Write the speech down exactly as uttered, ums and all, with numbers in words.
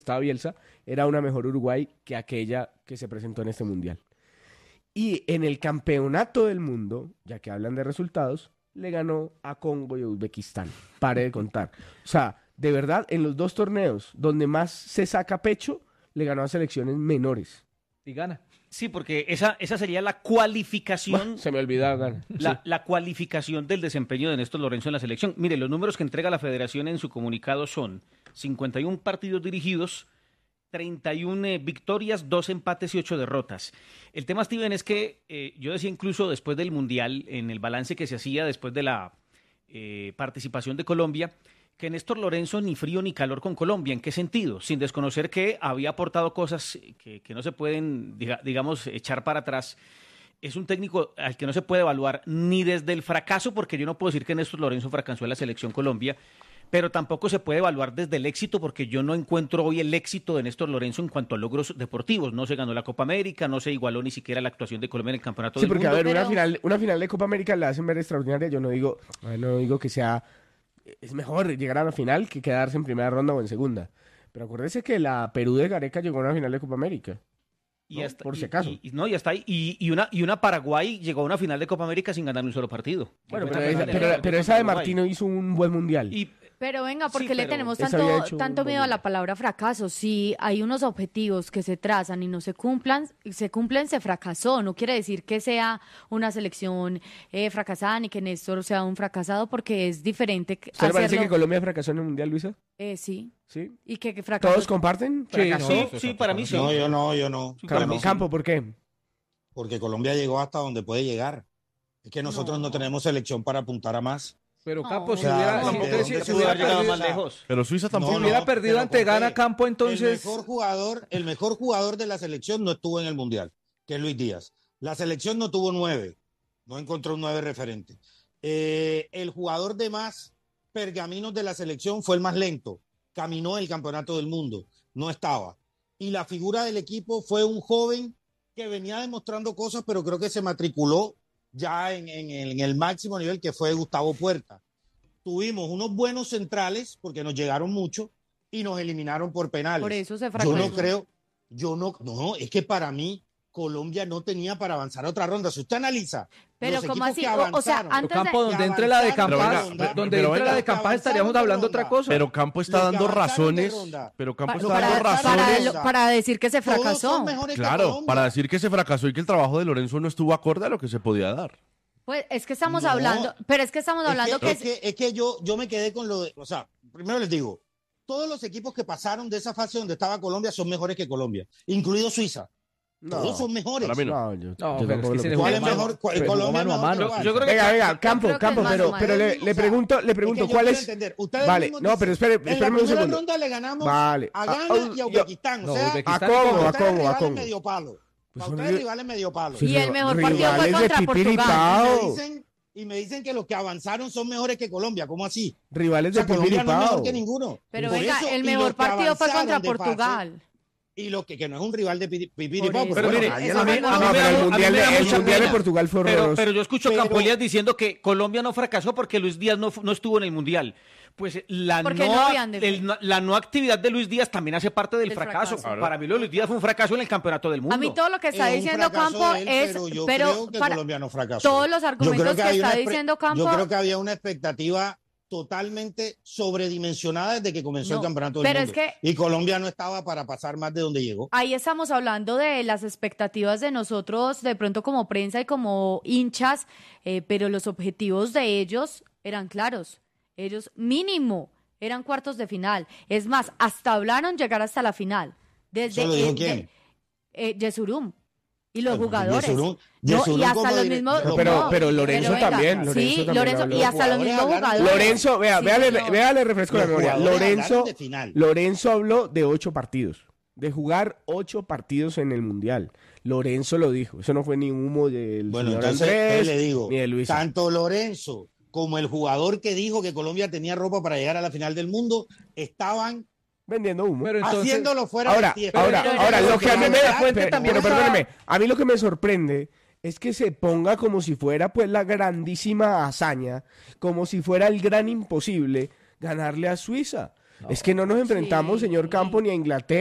estaba Bielsa, era una mejor Uruguay que aquella que se presentó en este Mundial. Y en el campeonato del mundo, ya que hablan de resultados, le ganó a Congo y a Uzbekistán. Pare de contar. O sea, de verdad, en los dos torneos donde más se saca pecho, le ganó a selecciones menores. Y gana. Sí, porque esa, esa sería la cualificación. Bueno, se me olvidaba, gana. La, Sí. la cualificación del desempeño de Néstor Lorenzo en la selección. Mire, los números que entrega la federación en su comunicado son cincuenta y uno partidos dirigidos, treinta y una eh, victorias, dos empates y ocho derrotas. El tema, Steven, es que eh, yo decía incluso después del Mundial, en el balance que se hacía después de la eh, participación de Colombia, que Néstor Lorenzo ni frío ni calor con Colombia. ¿En qué sentido? Sin desconocer que había aportado cosas que, que no se pueden, diga, digamos, echar para atrás. Es un técnico al que no se puede evaluar ni desde el fracaso, porque yo no puedo decir que Néstor Lorenzo fracasó en la selección Colombia, pero tampoco se puede evaluar desde el éxito, porque yo no encuentro hoy el éxito de Néstor Lorenzo en cuanto a logros deportivos. No se ganó la Copa América, no se igualó ni siquiera la actuación de Colombia en el Campeonato Sí, del porque Mundo. a ver, una pero- final, una final de Copa América la hacen ver extraordinaria. Yo no digo, no digo que sea, es mejor llegar a la final que quedarse en primera ronda o en segunda. Pero acuérdese que la Perú de Gareca llegó a una final de Copa América. Y ¿no? hasta- Por si y- acaso. Y, y- no, y hasta ahí. Y, y una, y una Paraguay llegó a una final de Copa América sin ganar un solo partido. Bueno, Fue pero, la esa, final de pero, Copa pero esa de Uruguay. Martino hizo un buen mundial. Y Pero venga, ¿por Sí, qué le pero tenemos eso había tanto, hecho tanto un miedo a la buen- palabra fracaso? Si hay unos objetivos que se trazan y no se cumplan, se cumplen, se fracasó. No quiere decir que sea una selección eh, fracasada ni que Néstor sea un fracasado, porque es diferente que ¿Usted le parece hacerlo. que Colombia fracasó en el mundial, Luisa? Eh, sí, ¿Sí? y que, que fracasó. ¿Todos comparten? Sí, ¿Fracasó? sí, no, sí, para mí sí. No, yo no, yo no. Sí, Para para mí mí sí. Campo, ¿por qué? Porque Colombia llegó hasta donde puede llegar. Es que nosotros no, No. tenemos selección para apuntar a más. Pero No. Campo, si O sea, hubiera, ¿de si dónde usted- se si- si pudo hubiera haber llegado perdido, más lejos. Pero Suiza tampoco. si hubiera no, perdido pero ante ¿por Ghana qué? Campo, entonces... El mejor jugador, el mejor jugador de la selección no estuvo en el Mundial, que es Luis Díaz. La selección no tuvo nueve, no encontró un nueve referente. Eh, el jugador de más pergaminos de la selección fue el más lento, caminó el campeonato del mundo, no estaba. Y la figura del equipo fue un joven que venía demostrando cosas, pero creo que se matriculó ya en, en el, en el máximo nivel, que fue Gustavo Puerta. Tuvimos unos buenos centrales, porque nos llegaron mucho, y nos eliminaron por penales. Por eso se fracasó. Yo no creo, yo no, no, es que para mí Colombia no tenía para avanzar a otra ronda. Si usted analiza Pero los ¿cómo equipos así? que O- o sea, avanzaron, antes Campo, de- donde que entre la de avanzaron Campas, de ronda, donde pero entre venga, la de Campas que estaríamos avanzaron hablando de otra ronda. cosa. Pero Campo está Los que dando avanzaron de razones. ronda. Pero Campo pa- está para, dando para, razones. lo- para decir que se Todos son fracasó. mejores que Claro, Colombia. para decir que se fracasó y que el trabajo de Lorenzo no estuvo acorde a lo que se podía dar. Pues es que estamos No, hablando, pero es que estamos hablando es que, que, es que, es que yo, yo me quedé con lo de, o sea, primero les digo, todos los equipos que pasaron de esa fase donde estaba Colombia son mejores que Colombia, incluido Suiza. Todos son mejores. Para mí no. No, yo, No, yo pero tampoco es que lo se le creo. ¿Cuál jugó es mano- mejor? ¿Cuál- se Colombia jugó es mano a mejor que mano. cuál? Yo creo que- Venga, venga, yo Campo, creo que Campo, es pero, mano a pero mano. le, le pregunto, le pregunto, Es que yo ¿cuál quiero es? entender. Ustedes Vale, mismos no, dicen, pero espere, en la espéreme un primera segundo. ronda le ganamos Vale. a Ah, Ghana ah, y a yo- Uzbekistán. No, O sea, Uzbekistán ¿A para Congo, ustedes a Congo, a rivales Congo? medio palo. Pues Para son ustedes ri- rivales medio palo. Y el mejor partido fue rivales de contra Portugal. Y Pipiripao. me dicen, y me dicen que los que avanzaron son mejores que Colombia. ¿Cómo así? Rivales O sea, de Colombia no es mejor Pipiripao. que ninguno. Pero Por venga, eso, el y mejor los que partido fue contra avanzaron de fase, Portugal. Y lo que, que no es un rival de Pi- Pipiripao. Por eso. porque, Pero bueno, mire, nadie eso la no ve. es a mí normal. me da- pero el a mí mundial me da de- el mucha mundial de pena. Portugal fue Pero, horroroso. pero yo escucho a Pero- Campolías diciendo que Colombia no fracasó porque Luis Díaz no, fu- no estuvo en el Mundial. Pues la Porque no, no habían de- el no- la no actividad de Luis Díaz también hace parte del Del fracaso. fracaso. Para mí lo de Luis Díaz fue un fracaso en el Campeonato del Mundo. A mí todo lo que está Es un diciendo fracaso Campo de él, es, pero yo pero creo que para Colombia no fracasó. todos los Yo argumentos creo que, hay está una espe- diciendo Campo, Yo creo que había una expectativa totalmente sobredimensionada desde que comenzó No, el campeonato del pero es mundo. que- Y Colombia no estaba para pasar más de donde llegó. ahí estamos hablando de las expectativas de nosotros, de pronto como prensa y como hinchas, eh, pero los objetivos de ellos eran claros. Ellos mínimo eran cuartos de final. Es más, hasta hablaron llegar hasta la final. Desde ¿Eso lo dijo eh, quién? de- eh, Yesurum y los Bueno, jugadores. Yesurum- No, Yesurum y hasta como los dire- mismos. No, pero- no, pero Lorenzo venga, también, Lorenzo sí, también Lorenzo, habló. y hasta los mismos Jugadores hablaron- jugadores. Lorenzo, vea, Sí, véale, señor. véale, refresco la Los memoria. jugadores Lorenzo, hablaron de final. Lorenzo habló de ocho partidos, de jugar ocho partidos en el Mundial. Lorenzo lo dijo, eso no fue ni humo del Bueno, señor entonces Andrés, ¿qué le digo? ni de Luis. Tanto Lorenzo como el jugador que dijo que Colombia tenía ropa para llegar a la final del mundo estaban Vendiendo humo. Pero entonces, haciéndolo fuera Ahora, de tierra. ahora, pero- ahora, pero- lo que a mí pero me la da, fuente pero, también pero estaba- perdóneme, a mí lo que me sorprende es que se ponga como si fuera pues la grandísima hazaña, como si fuera el gran imposible ganarle a Suiza. Es que no nos enfrentamos, Sí. señor Campo, ni a Inglaterra.